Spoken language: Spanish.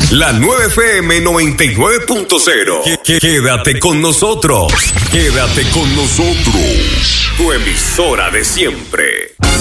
La 9FM 99.0. Quédate con nosotros. Quédate con nosotros. Tu emisora de siempre.